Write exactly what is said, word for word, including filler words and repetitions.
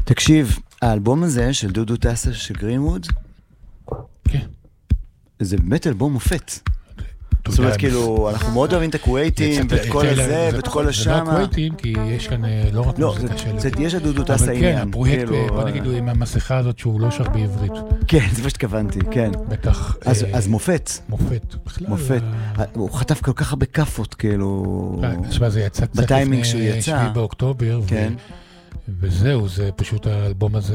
תקשיב, האלבום הזה של דודו טסה של גרינווד, כן. זה באמת אלבום מופת. זאת אומרת, כאילו, אנחנו מאוד אוהבים את הקווייטים, ואת כל הזה, ואת כל השמה. זה לא הקווייטים, כי יש כאן לא רק מוזיקה של... יש הדודו טסה העניין. אבל כן, הפרויקט, בוא נגיד, עם המסכה הזאת שהוא לא שר בעברית. כן, זה מה שתכוונתי, כן. בטח. אז מופת. מופת. מופת. הוא חטף כל כך הרבה כפות, כאילו... תשמע, זה יצא קצת לפני שביעי באוקטובר, וזהו, זה פשוט האלבום הזה.